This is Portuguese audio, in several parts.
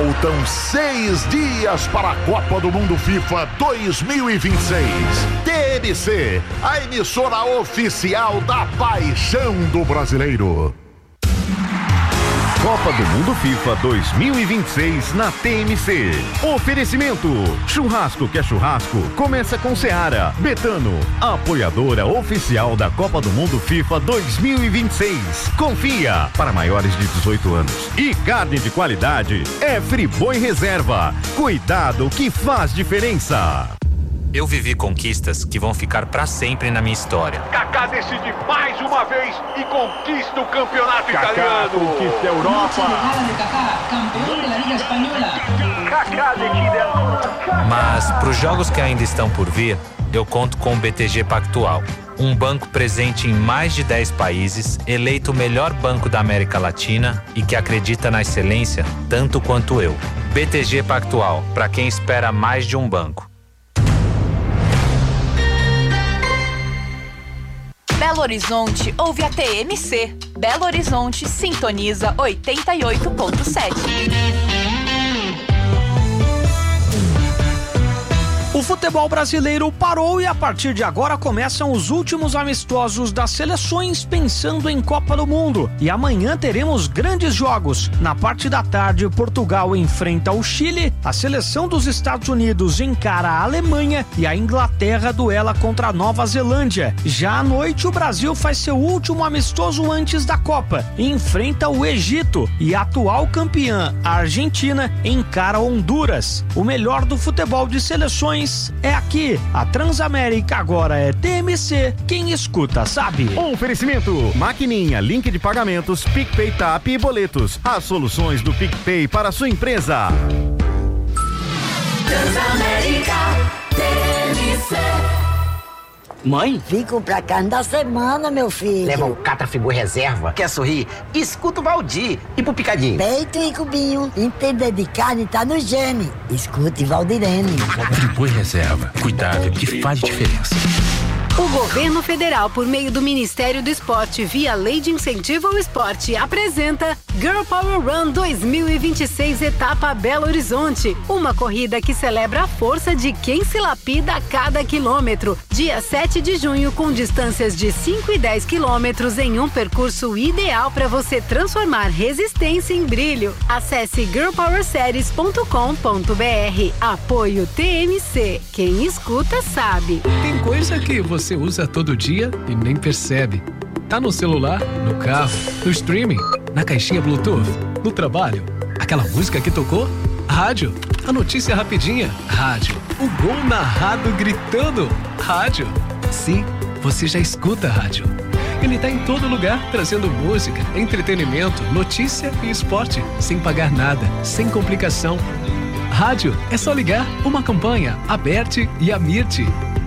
Faltam 6 dias para a Copa do Mundo FIFA 2026. TMC, a emissora oficial da paixão do brasileiro. Copa do Mundo FIFA 2026 na TMC. Oferecimento: churrasco que é churrasco, começa com Seara. Betano, apoiadora oficial da Copa do Mundo FIFA 2026. Confia, para maiores de 18 anos. E carne de qualidade é Friboi Reserva. Cuidado que faz diferença. Eu vivi conquistas que vão ficar pra sempre na minha história. Kaká decide mais uma vez e conquista o campeonato italiano. Conquista a Europa. Mas pros jogos que ainda estão por vir, eu conto com o BTG Pactual. Um banco presente em mais de 10 países, eleito o melhor banco da América Latina e que acredita na excelência tanto quanto eu. BTG Pactual, pra quem espera mais de um banco. Belo Horizonte ouve a TMC. Belo Horizonte sintoniza 88.7. O futebol brasileiro parou e a partir de agora começam os últimos amistosos das seleções pensando em Copa do Mundo. E amanhã teremos grandes jogos. Na parte da tarde, Portugal enfrenta o Chile, a seleção dos Estados Unidos encara a Alemanha e a Inglaterra duela contra a Nova Zelândia. Já à noite, o Brasil faz seu último amistoso antes da Copa e enfrenta o Egito e a atual campeã, a Argentina, encara Honduras. O melhor do futebol de seleções é aqui. A Transamérica agora é TMC. Quem escuta sabe. Oferecimento: Maquininha, link de pagamentos, PicPay, TAP e boletos. As soluções do PicPay para a sua empresa. Transamérica TMC. Mãe? Vim comprar carne da semana, meu filho. Leva o Catra Friboi Reserva. Quer sorrir? Escuta o Valdir. E pro picadinho? Peito e cubinho. Entender de carne tá no gene. Escute Valdirene. Friboi Reserva. Cuidado que faz diferença. O governo federal, por meio do Ministério do Esporte, via Lei de Incentivo ao Esporte, apresenta Girl Power Run 2026 Etapa Belo Horizonte. Uma corrida que celebra a força de quem se lapida a cada quilômetro. Dia 7 de junho, com distâncias de 5 e 10 quilômetros em um percurso ideal para você transformar resistência em brilho. Acesse girlpowerseries.com.br. Apoio TMC. Quem escuta sabe. Tem coisa que você usa todo dia e nem percebe. Tá no celular, no carro, no streaming, na caixinha Bluetooth, no trabalho. Aquela música que tocou? Rádio. A notícia rapidinha? Rádio. O gol narrado gritando? Rádio. Sim, você já escuta rádio. Ele tá em todo lugar, trazendo música, entretenimento, notícia e esporte, sem pagar nada, sem complicação. Rádio é só ligar. Uma campanha, Aberte e Amirte.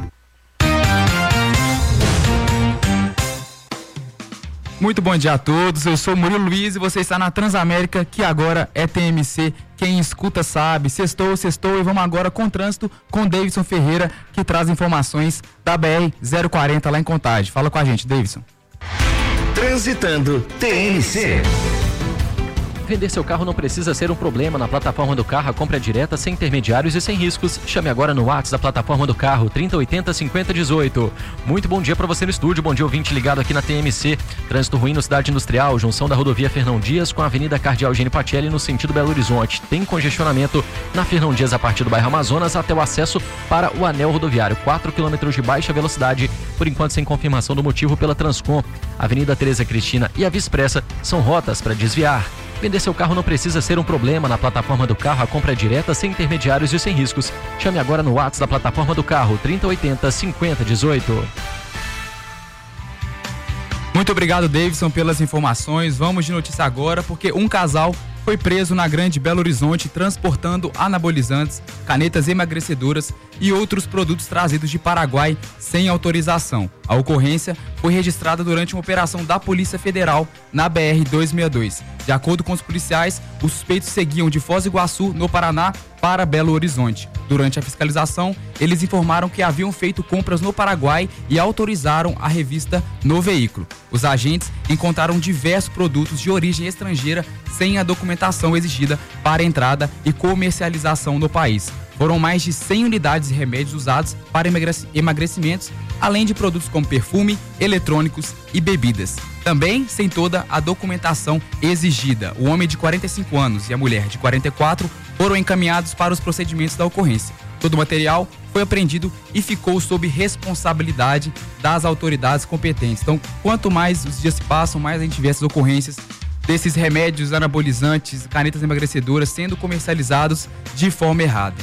Muito bom dia a todos, eu sou Murilo Luiz e você está na Transamérica, que agora é TMC. Quem escuta sabe. Sextou e vamos agora com o trânsito com Davidson Ferreira, que traz informações da BR-040 lá em Contagem. Fala com a gente, Davidson. Transitando TMC. Vender seu carro não precisa ser um problema. Na plataforma do carro, a compra é direta, sem intermediários e sem riscos. Chame agora no WhatsApp da plataforma do carro, 3080-5018. Muito bom dia para você no estúdio, bom dia ouvinte ligado aqui na TMC. Trânsito ruim no Cidade Industrial, junção da rodovia Fernão Dias com a Avenida Cardeal Eugênio Pacelli no sentido Belo Horizonte. Tem congestionamento na Fernão Dias a partir do bairro Amazonas até o acesso para o anel rodoviário. 4 km de baixa velocidade, por enquanto sem confirmação do motivo pela Transcom. Avenida Tereza Cristina e a Via Expressa são rotas para desviar. Vender seu carro não precisa ser um problema. Na plataforma do carro, a compra é direta, sem intermediários e sem riscos. Chame agora no WhatsApp da plataforma do carro, 3080-5018. Muito obrigado, Davidson, pelas informações. Vamos de notícia agora, porque um casal foi preso na Grande Belo Horizonte transportando anabolizantes, canetas emagrecedoras e outros produtos trazidos de Paraguai sem autorização. A ocorrência foi registrada durante uma operação da Polícia Federal na BR-262. De acordo com os policiais, os suspeitos seguiam de Foz do Iguaçu, no Paraná, para Belo Horizonte. Durante a fiscalização, eles informaram que haviam feito compras no Paraguai e autorizaram a revista no veículo. Os agentes encontraram diversos produtos de origem estrangeira sem a documentação exigida para entrada e comercialização no país. Foram mais de 100 unidades de remédios usados para emagrecimentos, além de produtos como perfume, eletrônicos e bebidas. Também sem toda a documentação exigida. O homem de 45 anos e a mulher de 44 foram encaminhados para os procedimentos da ocorrência. Todo o material foi apreendido e ficou sob responsabilidade das autoridades competentes. Então, quanto mais os dias se passam, mais a gente vê essas ocorrências desses remédios anabolizantes, canetas emagrecedoras sendo comercializados de forma errada.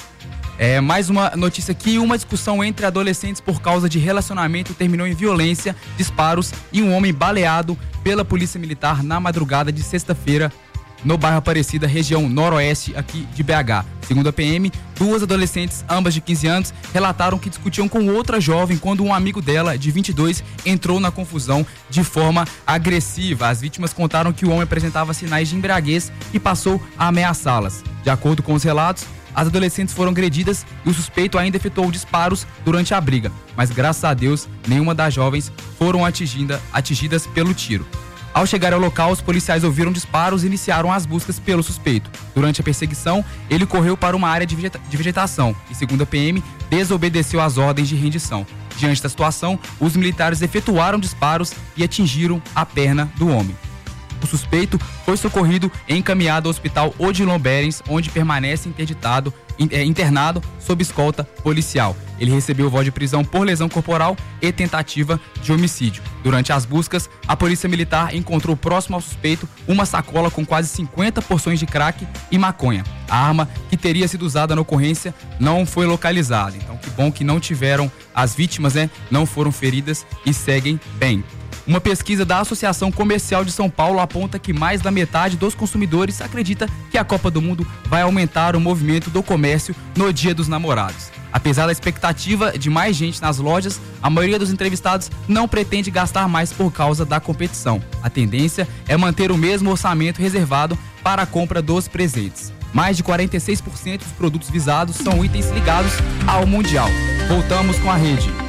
Mais uma notícia aqui, uma discussão entre adolescentes por causa de relacionamento terminou em violência, disparos e um homem baleado pela polícia militar na madrugada de sexta-feira no bairro Aparecida, região noroeste aqui de BH. Segundo a PM, duas adolescentes, ambas de 15 anos, relataram que discutiam com outra jovem quando um amigo dela, de 22, entrou na confusão de forma agressiva. As vítimas contaram que o homem apresentava sinais de embriaguez e passou a ameaçá-las. De acordo com os relatos, as adolescentes foram agredidas e o suspeito ainda efetuou disparos durante a briga, mas graças a Deus, nenhuma das jovens foram atingidas pelo tiro. Ao chegar ao local, os policiais ouviram disparos e iniciaram as buscas pelo suspeito. Durante a perseguição, ele correu para uma área de vegetação e, segundo a PM, desobedeceu às ordens de rendição. Diante da situação, os militares efetuaram disparos e atingiram a perna do homem. O suspeito foi socorrido e encaminhado ao hospital Odilon Berens, onde permanece internado sob escolta policial. Ele recebeu voz de prisão por lesão corporal e tentativa de homicídio. Durante as buscas, a polícia militar encontrou próximo ao suspeito uma sacola com quase 50 porções de crack e maconha. A arma que teria sido usada na ocorrência não foi localizada. Então, que bom que não tiveram as vítimas, não foram feridas e seguem bem. Uma pesquisa da Associação Comercial de São Paulo aponta que mais da metade dos consumidores acredita que a Copa do Mundo vai aumentar o movimento do comércio no Dia dos Namorados. Apesar da expectativa de mais gente nas lojas, a maioria dos entrevistados não pretende gastar mais por causa da competição. A tendência é manter o mesmo orçamento reservado para a compra dos presentes. Mais de 46% dos produtos visados são itens ligados ao Mundial. Voltamos com a rede.